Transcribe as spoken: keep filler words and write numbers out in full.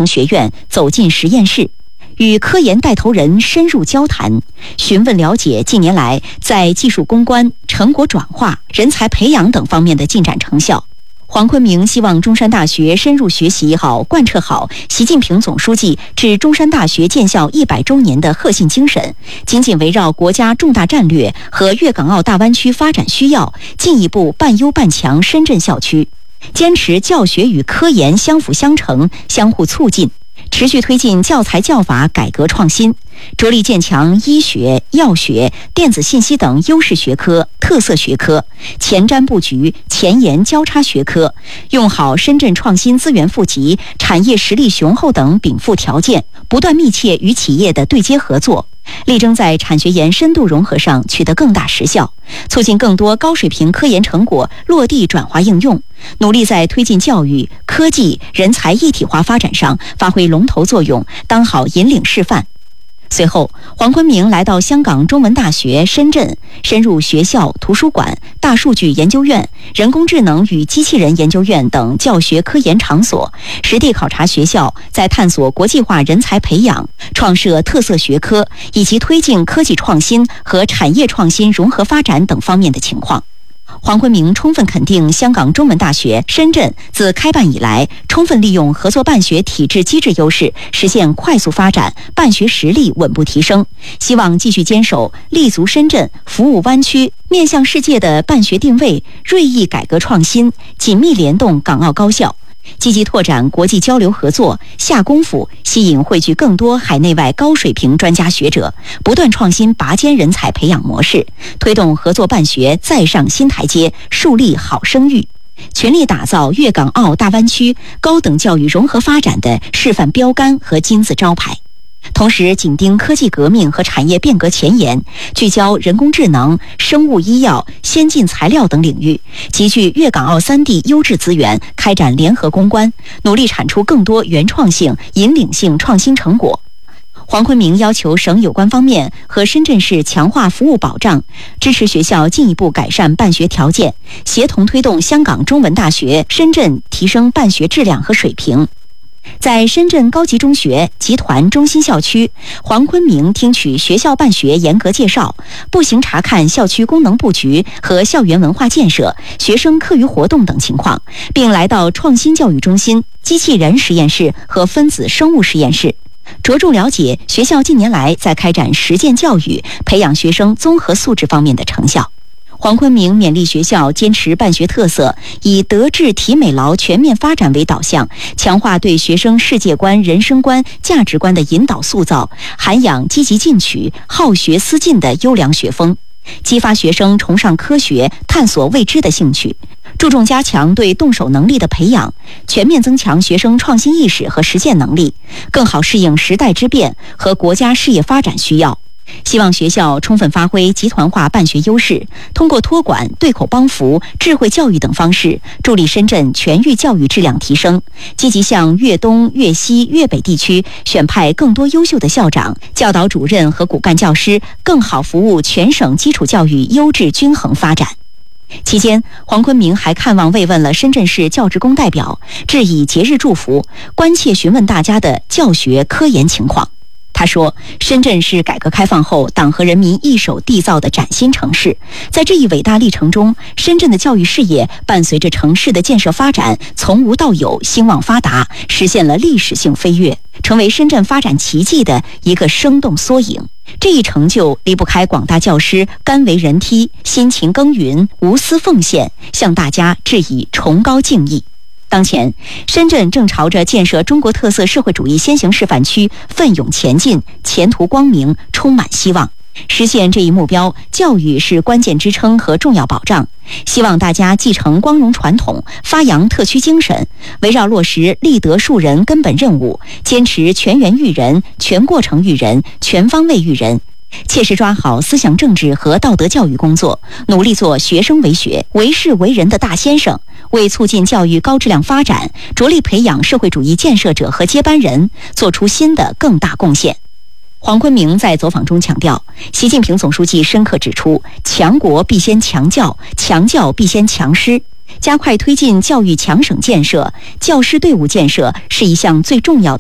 成学院走进实验室，与科研带头人深入交谈，询问了解近年来在技术攻关、成果转化、人才培养等方面的进展成效。黄坤明希望中山大学深入学习好、贯彻好习近平总书记致中山大学建校一百周年的核心精神，紧紧围绕国家重大战略和粤港澳大湾区发展需要，进一步办优办强深圳校区，坚持教学与科研相辅相成、相互促进，持续推进教材教法改革创新，着力建强医学、药学、电子信息等优势学科、特色学科，前瞻布局前沿交叉学科，用好深圳创新资源富集、产业实力雄厚等禀赋条件，不断密切与企业的对接合作，力争在产学研深度融合上取得更大实效，促进更多高水平科研成果落地转化应用，努力在推进教育、科技、人才一体化发展上发挥龙头作用，当好引领示范。随后，黄坤明来到香港中文大学深圳，深入学校、图书馆、大数据研究院、人工智能与机器人研究院等教学科研场所，实地考察学校在探索国际化人才培养、创设特色学科以及推进科技创新和产业创新融合发展等方面的情况。黄坤明充分肯定香港中文大学深圳自开办以来，充分利用合作办学体制机制优势，实现快速发展，办学实力稳步提升。希望继续坚守立足深圳、服务湾区、面向世界的办学定位，锐意改革创新，紧密联动港澳高校，积极拓展国际交流合作，下功夫吸引汇聚更多海内外高水平专家学者，不断创新拔尖人才培养模式，推动合作办学再上新台阶，树立好声誉，全力打造粤港澳大湾区高等教育融合发展的示范标杆和金字招牌。同时紧盯科技革命和产业变革前沿，聚焦人工智能、生物医药、先进材料等领域，集聚粤港澳三地优质资源，开展联合攻关，努力产出更多原创性、引领性创新成果。黄坤明要求省有关方面和深圳市强化服务保障，支持学校进一步改善办学条件，协同推动香港中文大学深圳提升办学质量和水平。在深圳高级中学集团中心校区，黄坤明听取学校办学严格介绍，步行查看校区功能布局和校园文化建设、学生课余活动等情况，并来到创新教育中心、机器人实验室和分子生物实验室，着重了解学校近年来在开展实践教育、培养学生综合素质方面的成效。黄坤明勉励学校坚持办学特色，以德智体美劳全面发展为导向，强化对学生世界观、人生观、价值观的引导塑造，涵养积极进取、好学思进的优良学风，激发学生崇尚科学、探索未知的兴趣，注重加强对动手能力的培养，全面增强学生创新意识和实践能力，更好适应时代之变和国家事业发展需要。希望学校充分发挥集团化办学优势，通过托管、对口帮扶、智慧教育等方式，助力深圳全域教育质量提升，积极向粤东、粤西、粤北地区选派更多优秀的校长、教导主任和骨干教师，更好服务全省基础教育优质均衡发展。期间，黄坤明还看望慰问了深圳市教职工代表，致以节日祝福，关切询问大家的教学科研情况。他说，深圳是改革开放后党和人民一手缔造的崭新城市，在这一伟大历程中，深圳的教育事业伴随着城市的建设发展从无到有、兴旺发达，实现了历史性飞跃，成为深圳发展奇迹的一个生动缩影。这一成就离不开广大教师甘为人梯、辛勤耕耘、无私奉献，向大家致以崇高敬意。当前，深圳正朝着建设中国特色社会主义先行示范区奋勇前进，前途光明，充满希望。实现这一目标，教育是关键支撑和重要保障。希望大家继承光荣传统，发扬特区精神，围绕落实立德树人根本任务，坚持全员育人、全过程育人、全方位育人，切实抓好思想政治和道德教育工作，努力做学生为学、为事为人的大先生，为促进教育高质量发展，着力培养社会主义建设者和接班人，做出新的更大贡献。黄坤明在走访中强调，习近平总书记深刻指出，强国必先强教，强教必先强师，加快推进教育强省建设，教师队伍建设是一项最重要的